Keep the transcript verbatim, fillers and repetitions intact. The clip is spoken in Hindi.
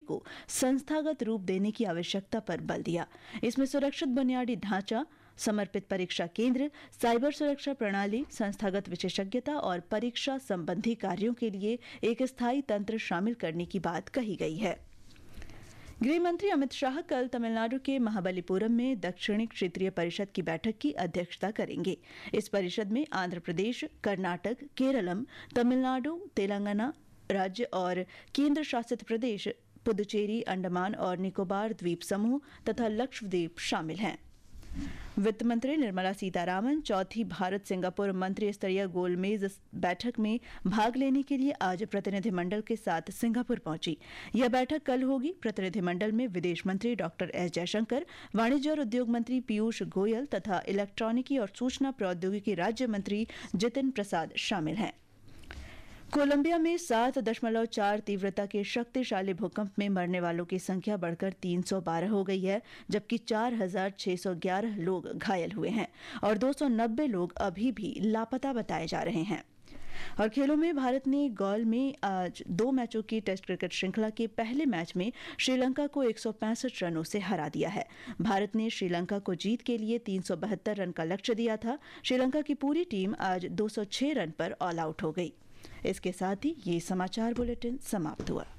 को संस्थागत रूप देने की आवश्यकता पर बल दिया। इसमें सुरक्षित बुनियादी ढांचा, समर्पित परीक्षा केंद्र, साइबर सुरक्षा प्रणाली, संस्थागत विशेषज्ञता और परीक्षा संबंधी कार्यों के लिए एक स्थायी तंत्र शामिल करने की बात कही गई है। गृह मंत्री अमित शाह कल तमिलनाडु के महाबलीपुरम में दक्षिणी क्षेत्रीय परिषद की बैठक की अध्यक्षता करेंगे। इस परिषद में आंध्र प्रदेश, कर्नाटक, केरलम, तमिलनाडु, तेलंगाना राज्य और केंद्र शासित प्रदेश पुदुचेरी, अंडमान और निकोबार द्वीप समूह तथा लक्षद्वीप शामिल हैं। वित्त मंत्री निर्मला सीतारामन चौथी भारत सिंगापुर मंत्री स्तरीय गोलमेज बैठक में भाग लेने के लिए आज प्रतिनिधिमंडल के साथ सिंगापुर पहुंची। यह बैठक कल होगी। प्रतिनिधिमंडल में विदेश मंत्री डॉक्टर एस जयशंकर, वाणिज्य और उद्योग मंत्री पीयूष गोयल तथा इलेक्ट्रॉनिकी और सूचना प्रौद्योगिकी राज्य मंत्री जितिन प्रसाद शामिल हैं। कोलंबिया में सात दशमलव चार तीव्रता के शक्तिशाली भूकंप में मरने वालों की संख्या बढ़कर तीन सौ बारह हो गई है, जबकि चार हजार छह सौ ग्यारह लोग घायल हुए हैं और दो सौ नब्बे लोग अभी भी लापता बताए जा रहे हैं। और खेलों में भारत ने गौल में आज दो मैचों की टेस्ट क्रिकेट श्रृंखला के पहले मैच में श्रीलंका को एक सौ पैंसठ रनों से हरा दिया है। भारत ने श्रीलंका को जीत के लिए तीन सौ बहत्तर रन का लक्ष्य दिया था। श्रीलंका की पूरी टीम आज दो सौ छह रन पर ऑल आउट हो गई। इसके साथ ही ये समाचार बुलेटिन समाप्त हुआ।